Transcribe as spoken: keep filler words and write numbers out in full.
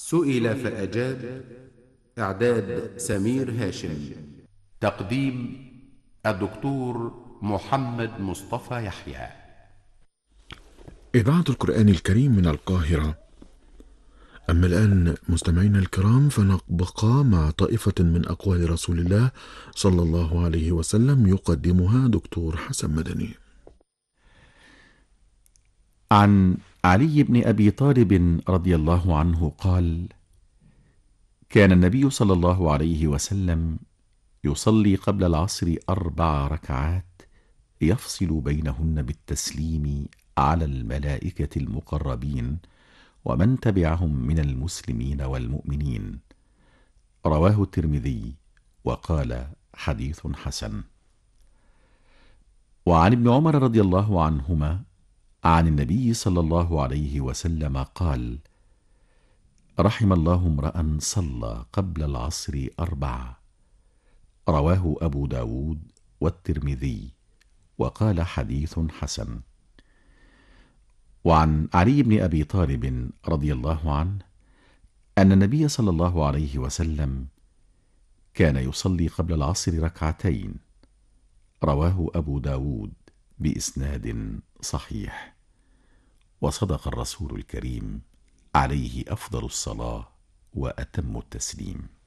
سئل فأجاب. إعداد سمير هاشم. تقديم الدكتور محمد مصطفى يحيى. إذاعة القرآن الكريم من القاهرة. أما الآن مستمعينا الكرام، فنبقى مع طائفة من أقوال رسول الله صلى الله عليه وسلم يقدمها دكتور حسن مدني. عن علي بن أبي طالب رضي الله عنه قال: كان النبي صلى الله عليه وسلم يصلي قبل العصر أربع ركعات يفصل بينهن بالتسليم على الملائكة المقربين ومن تبعهم من المسلمين والمؤمنين. رواه الترمذي وقال: حديث حسن. وعن ابن عمر رضي الله عنهما عن النبي صلى الله عليه وسلم قال: رحم الله امرأ صلى قبل العصر أربع. رواه أبو داود والترمذي وقال: حديث حسن. وعن علي بن أبي طالب رضي الله عنه أن النبي صلى الله عليه وسلم كان يصلي قبل العصر ركعتين. رواه أبو داود بإسناد صحيح. وصدق الرسول الكريم عليه أفضل الصلاة وأتم التسليم.